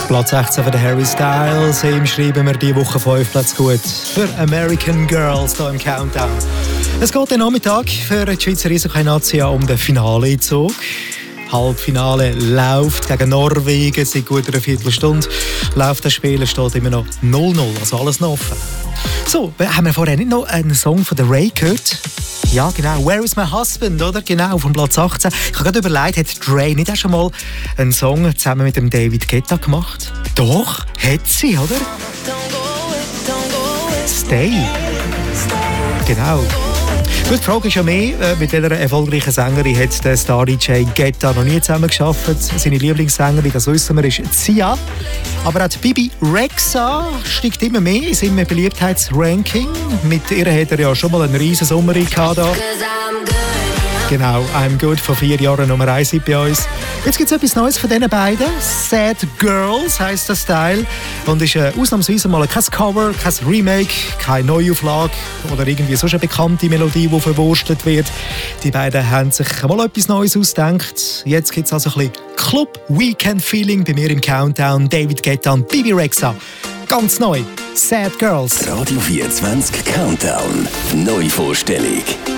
Platz 16 für den Harry Styles. Ihm schreiben wir diese Woche 5 Plätze gut für American Girls hier im Countdown. Es geht am Nachmittag für die Schweizer Eishockey-Nazi um den Finaleinzug. Halbfinale läuft gegen Norwegen seit gut einer Viertelstunde. Läuft das Spiel, steht immer noch 0-0, also alles noch offen. So, haben wir vorher nicht noch einen Song von der Ray gehört? Ja, genau. Where is my husband, oder? Genau, vom Platz 18. Ich habe gerade überlegt, hat Ray nicht auch schon mal einen Song zusammen mit dem David Guetta gemacht? Doch, hat sie, oder? Stay. Genau. Gut, die Frage ist ja mehr, mit welcher erfolgreichen Sängerin hat der Star-DJ Guetta noch nie zusammen gearbeitet. Seine Lieblingssängerin, das wissen wir, ist Sia. Aber auch Bibi Rexha steigt immer mehr in seinem Beliebtheitsranking. Mit ihr hat er ja schon mal einen riesen Sommer gehabt. Genau, I'm Good, vor 4 Jahren Nummer 1 bei uns. Jetzt gibt es etwas Neues von diesen beiden. Sad Girls heisst das Teil. Und ist ausnahmsweise mal kein Cover, kein Remake, keine Neuauflage oder irgendwie so eine bekannte Melodie, die verwurstet wird. Die beiden haben sich mal etwas Neues ausgedacht. Jetzt gibt es also ein bisschen Club-Weekend-Feeling bei mir im Countdown. David Guetta und Bibi Rexha. Ganz neu. Sad Girls. Radio 24 Countdown. Neuvorstellung.